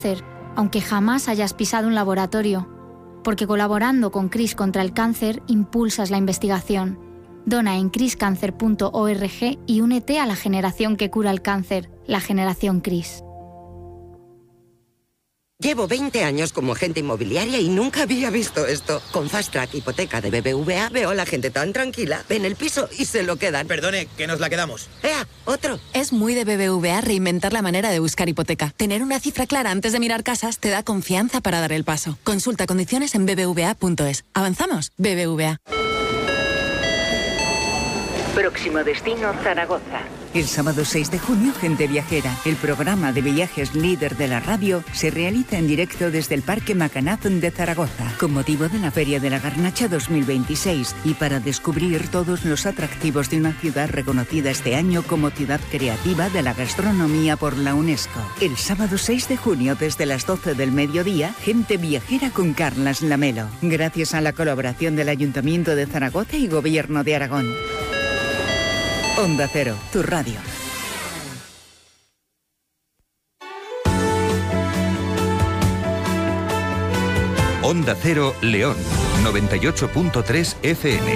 aunque jamás hayas pisado un laboratorio, porque colaborando con CRIS contra el cáncer impulsas la investigación. Dona en criscancer.org y únete a la generación que cura el cáncer, la generación CRIS. Llevo 20 años como agente inmobiliaria y nunca había visto esto. Con Fast Track Hipoteca de BBVA veo a la gente tan tranquila. Ven el piso y se lo quedan. Perdone, que nos la quedamos. ¡Ea! ¡Otro! Es muy de BBVA reinventar la manera de buscar hipoteca. Tener una cifra clara antes de mirar casas te da confianza para dar el paso. Consulta condiciones en bbva.es. ¿Avanzamos? BBVA. Próximo destino, Zaragoza. El sábado 6 de junio, Gente Viajera, el programa de viajes líder de la radio, se realiza en directo desde el Parque Macanaz de Zaragoza, con motivo de la Feria de la Garnacha 2026 y para descubrir todos los atractivos de una ciudad reconocida este año como ciudad creativa de la gastronomía por la UNESCO. El sábado 6 de junio, desde las 12 del mediodía, Gente Viajera con Carlas Lamelo, gracias a la colaboración del Ayuntamiento de Zaragoza y Gobierno de Aragón. Onda Cero, tu radio. Onda Cero, León, 98.3 FM.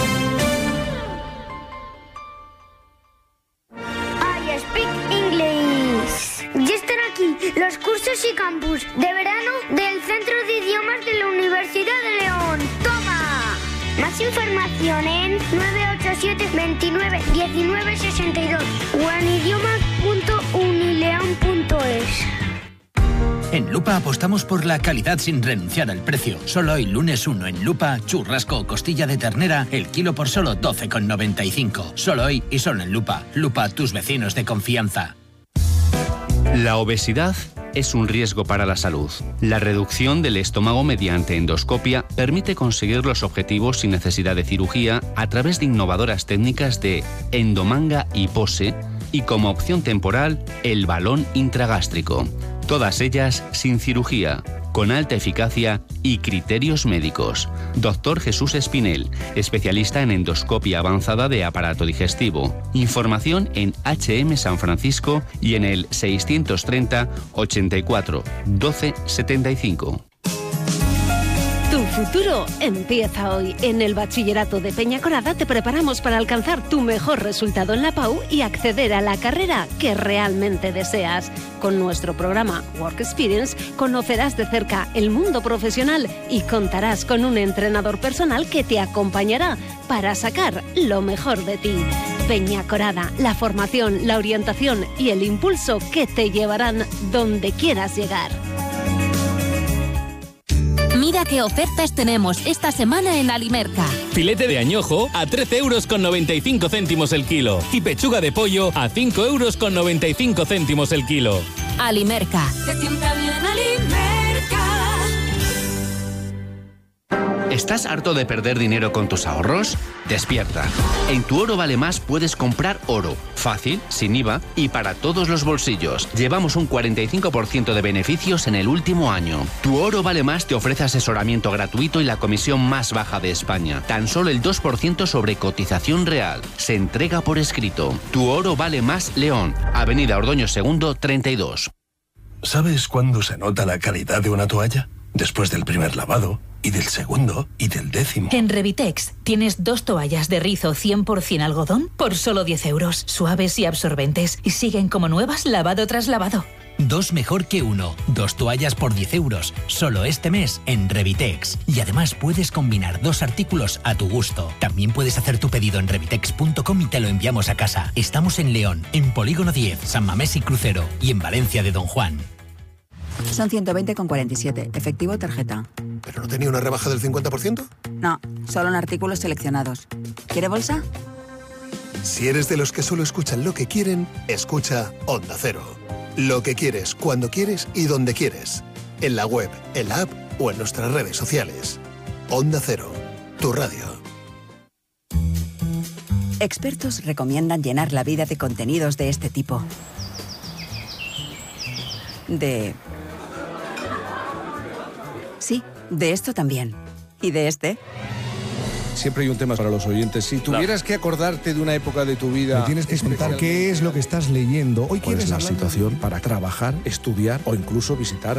I speak English. Ya están aquí los cursos y campus de verano del Centro de Idiomas de la Universidad de León. ¡Toma! Más información en 987 29 19 62 o en idiomas.unileon.es. En Lupa apostamos por la calidad sin renunciar al precio. Solo hoy, lunes 1, en Lupa, churrasco o costilla de ternera, el kilo por solo 12,95. Solo hoy y solo en Lupa. Lupa, tus vecinos de confianza. La obesidad es un riesgo para la salud. La reducción del estómago mediante endoscopia permite conseguir los objetivos sin necesidad de cirugía a través de innovadoras técnicas de endomanga y pose y como opción temporal, el balón intragástrico. Todas ellas sin cirugía, con alta eficacia y criterios médicos. Dr. Jesús Espinel, especialista en endoscopia avanzada de aparato digestivo. Información en HM San Francisco y en el 630 84 12 75. Tu futuro empieza hoy. En el Bachillerato de Peñacorada te preparamos para alcanzar tu mejor resultado en la PAU y acceder a la carrera que realmente deseas. Con nuestro programa Work Experience conocerás de cerca el mundo profesional y contarás con un entrenador personal que te acompañará para sacar lo mejor de ti. Peñacorada, la formación, la orientación y el impulso que te llevarán donde quieras llegar. Mira qué ofertas tenemos esta semana en Alimerca. Filete de añojo a 13,95 € el kilo y pechuga de pollo a 5,95 € el kilo. Alimerca. Se sienta bien Alimerca. ¿Estás harto de perder dinero con tus ahorros? Despierta. En Tu Oro Vale Más puedes comprar oro, fácil, sin IVA y para todos los bolsillos. Llevamos un 45% de beneficios en el último año. Tu Oro Vale Más te ofrece asesoramiento gratuito y la comisión más baja de España. Tan solo el 2% sobre cotización real. Se entrega por escrito. Tu Oro Vale Más León, Avenida Ordoño II 32. ¿Sabes cuándo se nota la calidad de una toalla? Después del primer lavado, y del segundo, y del 10º. En Revitex tienes 2 toallas de rizo 100% algodón por solo 10 €, suaves y absorbentes, y siguen como nuevas lavado tras lavado. 2 mejor que 1. 2 toallas por 10 €. Solo este mes en Revitex. Y además puedes combinar 2 artículos a tu gusto. También puedes hacer tu pedido en revitex.com y te lo enviamos a casa. Estamos en León, en Polígono 10, San Mamés y Crucero, y en Valencia de Don Juan. Son 120,47. Efectivo tarjeta. ¿Pero no tenía una rebaja del 50%? No, solo en artículos seleccionados. ¿Quiere bolsa? Si eres de los que solo escuchan lo que quieren, escucha Onda Cero. Lo que quieres, cuando quieres y donde quieres. En la web, en la app o en nuestras redes sociales. Onda Cero, tu radio. Expertos recomiendan llenar la vida de contenidos de este tipo. Sí, de esto también. ¿Y de este? siempre hay un tema para los oyentes. Si tuvieras que acordarte de una época de tu vida... Me tienes que contar qué es lo que estás leyendo. Hoy ¿Cuál quieres es la hablar de- situación para trabajar, estudiar o incluso visitar